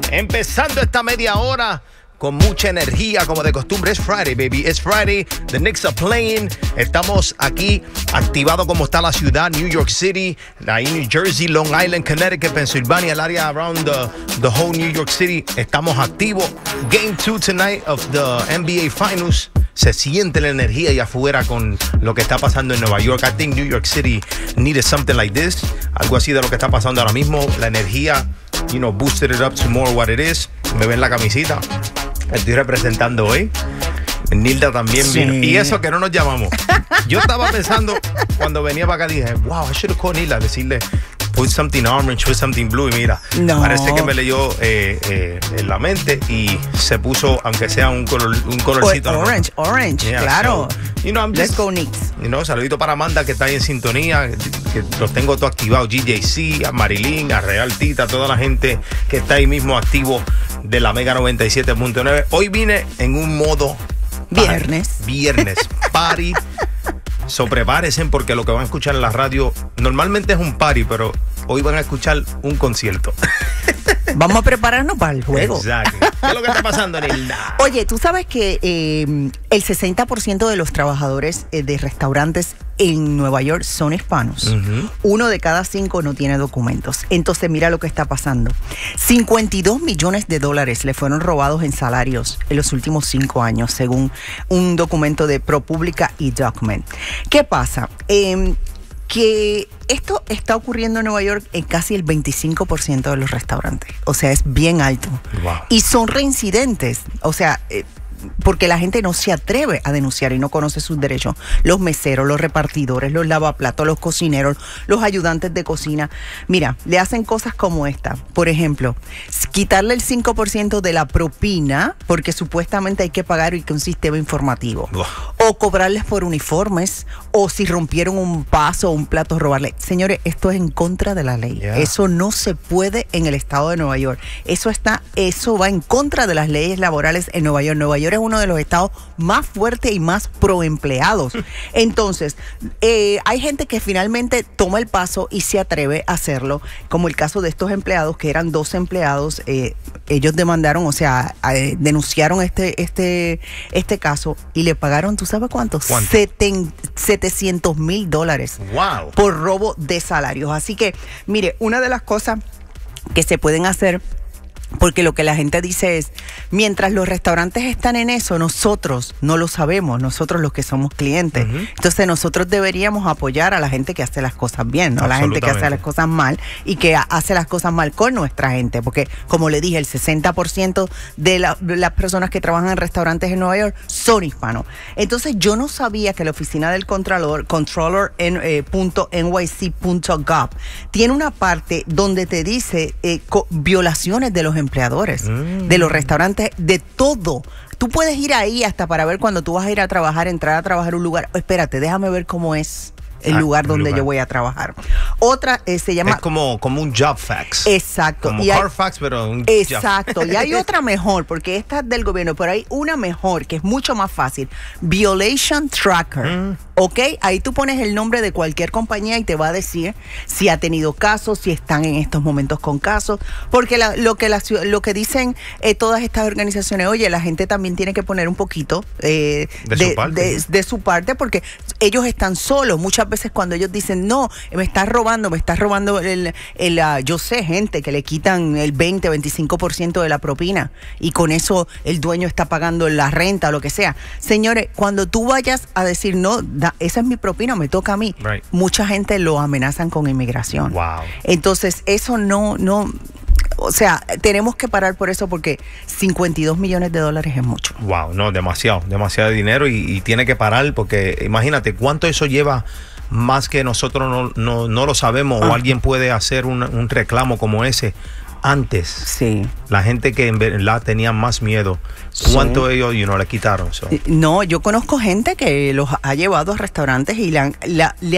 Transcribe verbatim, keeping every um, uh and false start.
Empezando esta media hora con mucha energía, como de costumbre. Es Friday, baby. It's Friday. The Knicks are playing. Estamos aquí activados como está la ciudad. New York City, ahí New Jersey, Long Island, Connecticut, Pennsylvania, el área around the, the whole New York City. Estamos activos. Game two tonight of the N B A Finals. Se siente la energía allá afuera con lo que está pasando en Nueva York. I think New York City needed something like this. Algo así de lo que está pasando ahora mismo. La energía, you know, boosted it up to more what it is. Me ven la camisita. Estoy representando hoy. Nilda también sí. Vino. Y eso que no nos llamamos. Yo estaba pensando, cuando venía para acá, dije, wow, I should have called Nilda, decirle, put something orange, put something blue. Y mira, no. Parece que me leyó eh, eh, en la mente y se puso, aunque sea un, color, un colorcito. O, orange, ¿no? Orange, yeah, claro. So, you know, I'm just, Let's go Knicks. You know, saludito para Amanda, que está ahí en sintonía, que los tengo todos activados. G J C, a Marilyn, a Real Tita, toda la gente que está ahí mismo activo de la Mega noventa y siete punto nueve. Hoy vine en un modo viernes. Party, viernes, party. So prepárense porque lo que van a escuchar en la radio normalmente es un party, pero hoy van a escuchar un concierto. Vamos a prepararnos para el juego. Exacto. ¿Qué es lo que está pasando, Nilda? Oye, tú sabes que eh, el sesenta por ciento de los trabajadores eh, de restaurantes en Nueva York son hispanos. Uh-huh. Uno de cada cinco no tiene documentos. Entonces, mira lo que está pasando. cincuenta y dos millones de dólares le fueron robados en salarios en los últimos cinco años, según un documento de ProPublica y Document. ¿Qué pasa? Eh, que esto está ocurriendo en Nueva York en casi el veinticinco por ciento de los restaurantes. O sea, es bien alto. Wow. Y son reincidentes. O sea, eh, porque la gente no se atreve a denunciar y no conoce sus derechos. Los meseros, los repartidores, los lavaplatos, los cocineros, los ayudantes de cocina. Mira, le hacen cosas como esta. Por ejemplo, quitarle el cinco por ciento de la propina porque supuestamente hay que pagar y que un sistema informativo. Wow. O cobrarles por uniformes, o si rompieron un vaso o un plato, robarle. Señores, esto es en contra de la ley. Yeah. Eso no se puede en el estado de Nueva York. Eso está, eso va en contra de las leyes laborales en Nueva York. Nueva York es uno de los estados más fuertes y más pro empleados. Entonces, eh, hay gente que finalmente toma el paso y se atreve a hacerlo, como el caso de estos empleados, que eran dos empleados. Eh, ellos demandaron, o sea, eh, denunciaron este, este, este caso y le pagaron, ¿tú sabes cuánto? ¿Cuánto? Seten, setecientos mil dólares. Wow. Por robo de salarios. Así que, mire, una de las cosas que se pueden hacer, porque lo que la gente dice es, mientras los restaurantes están en eso, nosotros no lo sabemos, nosotros los que somos clientes. Uh-huh. Entonces nosotros deberíamos apoyar a la gente que hace las cosas bien, no a la gente que hace las cosas mal y que hace las cosas mal con nuestra gente. Porque, como le dije, el sesenta por ciento de, la, de las personas que trabajan en restaurantes en Nueva York son hispanos. Entonces yo no sabía que la oficina del Contralor, controller punto N Y C punto gov, tiene una parte donde te dice eh, co- violaciones de los empleadores, mm. de los restaurantes, de todo. Tú puedes ir ahí hasta para ver cuando tú vas a ir a trabajar, entrar a trabajar a un lugar. Oh, espérate, déjame ver cómo es el ah, lugar donde lugar. yo voy a trabajar. Otra eh, se llama... Es como, como un job fax. Exacto. Como y hay, Carfax, pero un Exacto. job. Y hay otra mejor, porque esta es del gobierno, pero hay una mejor que es mucho más fácil. Violation Tracker. Mm. ¿Ok? Ahí tú pones el nombre de cualquier compañía y te va a decir si ha tenido casos, si están en estos momentos con casos. Porque la, lo, que la, lo que dicen eh, todas estas organizaciones, oye, la gente también tiene que poner un poquito eh, de, de, su parte. De, de su parte, porque ellos están solos. Muchas veces cuando ellos dicen, no, me estás robando, me estás robando, el, el, uh, yo sé gente que le quitan el veinte, veinticinco por ciento de la propina y con eso el dueño está pagando la renta o lo que sea. Señores, cuando tú vayas a decir, no, da, esa es mi propina, me toca a mí. Right. Mucha gente lo amenazan con inmigración. Wow. Entonces, eso no, no, o sea, tenemos que parar por eso porque cincuenta y dos millones de dólares es mucho. Wow, no, demasiado, demasiado dinero y, y tiene que parar porque imagínate cuánto eso lleva más que nosotros no, no, no lo sabemos. Ajá. O alguien puede hacer un, un reclamo como ese. Antes, sí. La gente que en verdad tenía más miedo, ¿cuánto sí. ellos you know, le quitaron? So. No, yo conozco gente que los ha llevado a restaurantes y le han, la, le